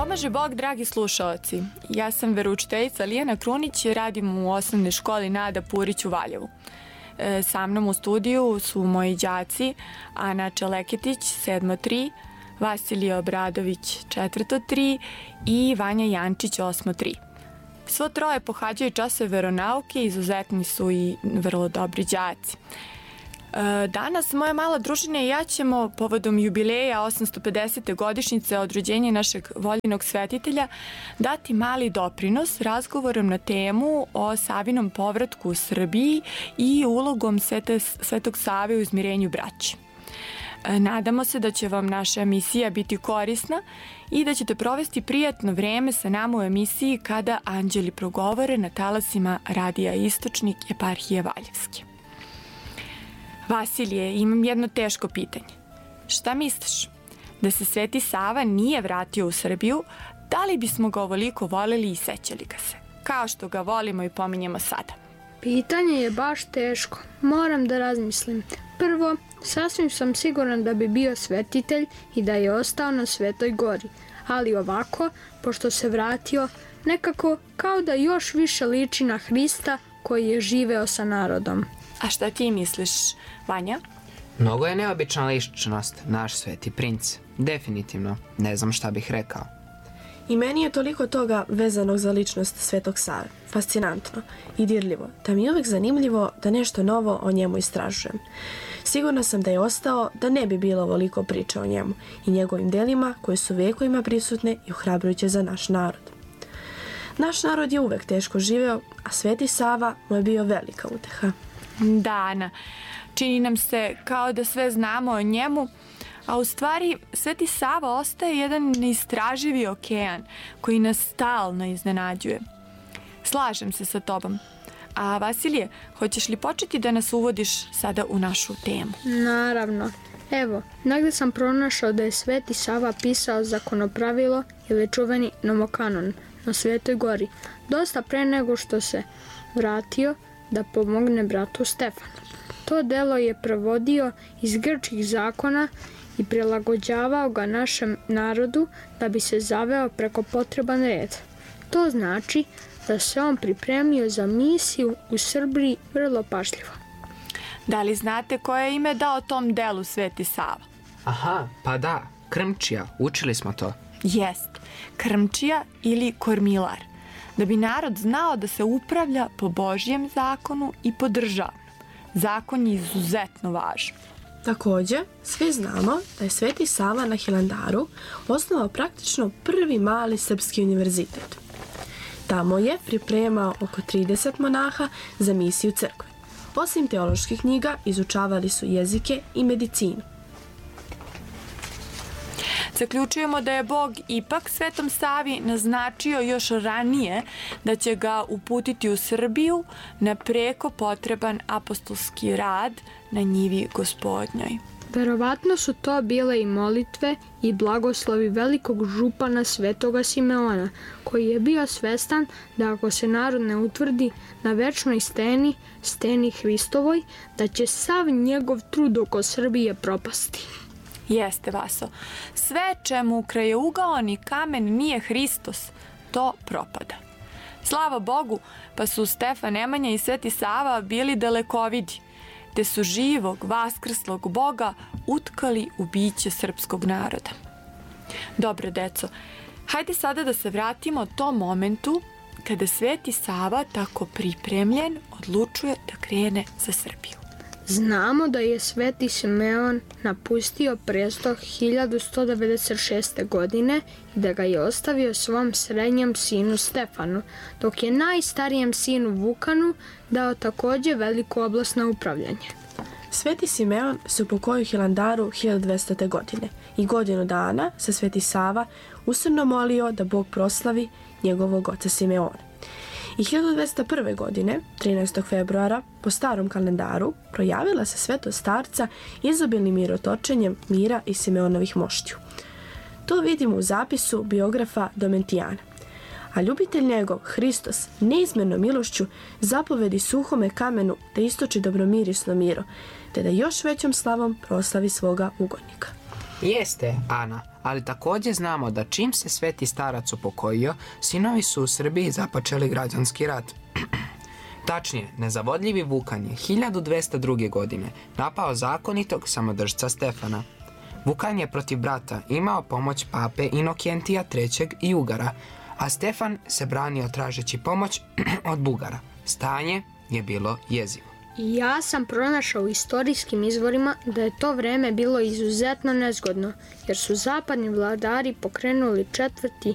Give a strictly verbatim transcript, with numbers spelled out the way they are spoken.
Pomaže Bog, dragi slušaoci. Ja sam veroučiteljica Lijana Krunić i radim u osnovnoj školi Nada Purić u Valjevu. E, sa mnom u studiju su moji đaci Ana Čeleketić, sedmo tri, Vasilije Obradović, četvrto tri i Vanja Jančić, osmo tri. Svo troje pohađaju časove veronauke, izuzetni su i vrlo dobri đaci. Danas moja mala družina i ja ćemo povodom jubileja osamsto pedesete godišnjice od rođenja našeg voljenog svetitelja dati mali doprinos razgovorom na temu o Savinom povratku u Srbiji i ulogom Svete, Svetog Save u izmirenju braće. Nadamo se da će vam naša emisija biti korisna i da ćete provesti prijatno vreme sa nama u emisiji Kada anđeli progovore na talasima Radija Istočnik eparhije Valjevske. Vasilije, imam jedno teško pitanje. Šta misliš? Da se Sveti Sava nije vratio u Srbiju, da li bismo ga ovoliko voleli i sećali ga se? Kao što ga volimo i pominjemo sada. Pitanje je baš teško. Moram da razmislim. Prvo, sasvim sam siguran da bi bio svetitelj i da je ostao na Svetoj Gori. Ali ovako, pošto se vratio, nekako kao da još više liči na Hrista koji je živeo sa narodom. A šta ti misliš, Vanja? Mnogo je neobična ličnost, naš sveti princ. Definitivno, ne znam šta bih rekao. I meni je toliko toga vezanog za ličnost Svetog Save. Fascinantno i dirljivo, da mi je uvek zanimljivo da nešto novo o njemu istražujem. Sigurna sam da je ostao da ne bi bilo ovoliko priča o njemu i njegovim delima koje su vekovima prisutne i ohrabrujuće za naš narod. Naš narod je uvek teško živeo, a Sveti Sava mu je bio velika uteha. Da, Ana, čini nam se kao da sve znamo o njemu, a u stvari Sveti Sava ostaje jedan neistraživi okean koji nas stalno iznenađuje. Slažem se sa tobom. A Vasilije, hoćeš li početi da nas uvodiš sada u našu temu? Naravno. Evo, negde sam pronašao da je Sveti Sava pisao zakonopravilo ili čuveni nomokanon na Svetoj Gori, dosta pre nego što se vratio da pomogne bratu Stefanu. To delo je prevodio iz grčkih zakona i prilagođavao ga našem narodu da bi se zaveo preko potreban red. To znači da se on pripremio za misiju u Srbiji vrlo pažljivo. Da li znate koje je ime dao tom delu Sveti Sava? Aha, pa da, Krmčija, učili smo to. Jest, Krmčija ili kormilar, da bi narod znao da se upravlja po Božjem zakonu i po državnom. Zakon je izuzetno važan. Takođe, svi znamo da je Sveti Sava na Hilandaru osnovao praktično prvi mali srpski univerzitet. Tamo je pripremao oko trideset monaha za misiju crkve. Osim teoloških knjiga, izučavali su jezike i medicinu. Zaključujemo da je Bog ipak Svetom Savi naznačio još ranije da će ga uputiti u Srbiju na preko potreban apostolski rad na njivi Gospodnjoj. Verovatno su to bile i molitve i blagoslovi velikog župana Svetoga Simeona, koji je bio svestan da ako se narod ne utvrdi na večnoj steni, steni Hristovoj, da će sav njegov trud oko Srbije propasti. Jeste, Vaso. Sve čemu krajeougaoni kamen nije Hristos, to propada. Slava Bogu, pa su Stefan Nemanja i Sveti Sava bili dalekovidi, te su živog, vaskrslog Boga utkali u biće srpskog naroda. Dobro, deco, hajde sada da se vratimo tom momentu kada Sveti Sava, tako pripremljen, odlučuje da krene za Srbiju. Znamo da je Sveti Simeon napustio presto hiljadu sto devedeset šeste. godine i da ga je ostavio svom srednjem sinu Stefanu, dok je najstarijem sinu Vukanu dao takođe veliku oblast na upravljanje. Sveti Simeon se upokojio u Hilandaru hiljadu dvestete. godine i godinu dana se Sveti Sava usrno molio da Bog proslavi njegovog oca Simeona. I hiljadu dvesta prve. godine, trinaestog februara, po starom kalendaru, projavila se svetost starca izobilnim mirotočenjem mira i Simeonovih moštiju. To vidimo u zapisu biografa Domentijana. A ljubitelj njegov, Hristos, neizmernom milošću zapovedi suhome kamenu da istoči dobromirisno miro, te da još većom slavom proslavi svoga ugodnika. Jeste, Ana, ali takođe znamo da čim se sveti starac upokojio, sinovi su u Srbiji započeli građanski rat. Tačnije, nezavodljivi Vukan je hiljadu dvesta druge. godine napao zakonitog samodržca Stefana. Vukan je protiv brata imao pomoć pape Inokentija trećeg i Ugara, a Stefan se branio tražeći pomoć od Bugara. Stanje je bilo jezivo. Ja sam pronašao u istorijskim izvorima da je to vreme bilo izuzetno nezgodno, jer su zapadni vladari pokrenuli četvrti